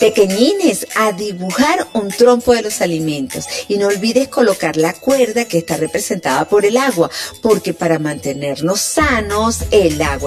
Pequeñines, a dibujar un trompo de los alimentos. Y no olvides colocar la cuerda que está representada por el agua, porque para mantenernos sanos, el agua